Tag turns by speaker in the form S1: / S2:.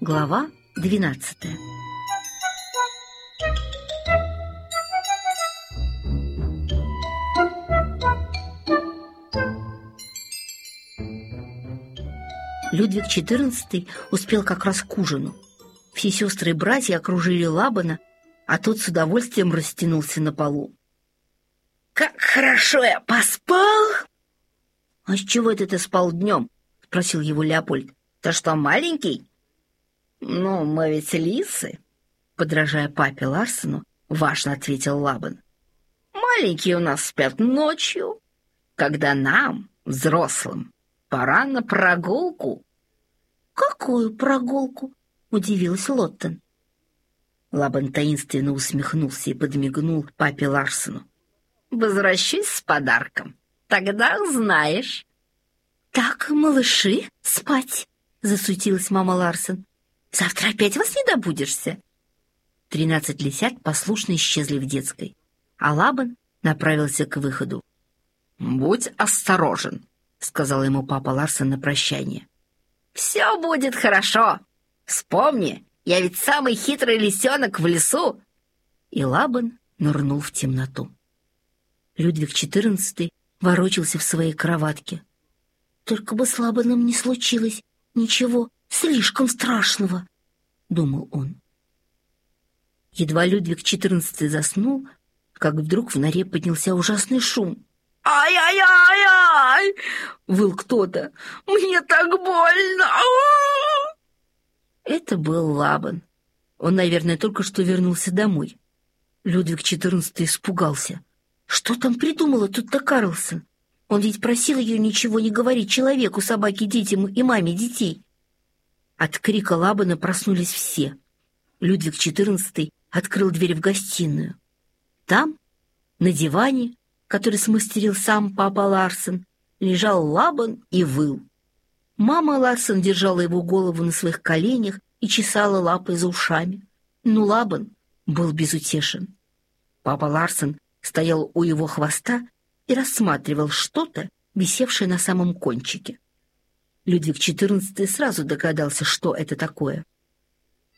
S1: Глава 12. Людвиг XIV успел как раз к ужину. Все сестры и братья окружили Лабана, а тот с удовольствием растянулся на полу. «Как хорошо я поспал!» «А с чего это ты спал днем?» — спросил его Леопольд. «Ты что, маленький?» «Ну, мы ведь лисы», — подражая папе Ларсену, важно ответил Лабан. «Маленькие у нас спят ночью, когда нам, взрослым, пора на прогулку». «Какую прогулку?» — удивилась Лоттен. Лабан таинственно усмехнулся и подмигнул папе Ларсену. «Возвращусь с подарком, тогда узнаешь». «Так, малыши, спать!» — засуетилась мама Ларсен. «Завтра опять вас не добудешься!» 13 лисят послушно исчезли в детской, а Лабан направился к выходу. «Будь осторожен!» — сказал ему папа Ларсен на прощание. «Все будет хорошо! Вспомни, я ведь самый хитрый лисенок в лесу!» И Лабан нырнул в темноту. Людвиг XIV ворочался в своей кроватке. «Только бы с Лабаном не случилось ничего слишком страшного», — думал он. Едва Людвиг XIV заснул, как вдруг в норе поднялся ужасный шум. «Ай-яй-яй-яй!» — выл кто-то. «Мне так больно!» Это был Лабан. Он, наверное, только что вернулся домой. Людвиг XIV испугался. Что там придумала тут-то Карлсон? Он ведь просил ее ничего не говорить человеку, собаке, детям и маме детей. От крика Лабана проснулись все. Людвиг XIV открыл дверь в гостиную. Там, на диване, который смастерил сам папа Ларсен, лежал Лабан и выл. Мама Ларсен держала его голову на своих коленях и чесала лапой за ушами. Но Лабан был безутешен. Папа Ларсен стоял у его хвоста и рассматривал что-то, висевшее на самом кончике. Людвиг XIV сразу догадался, что это такое.